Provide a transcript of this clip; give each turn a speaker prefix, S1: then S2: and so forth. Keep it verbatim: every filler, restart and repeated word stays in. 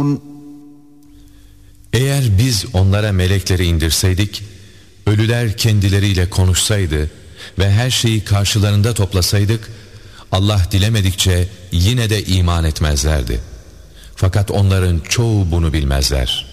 S1: Eğer biz onlara melekleri indirseydik, ölüler kendileriyle konuşsaydı ve her şeyi karşılarında toplasaydık, Allah dilemedikçe yine de iman etmezlerdi. Fakat onların çoğu bunu bilmezler.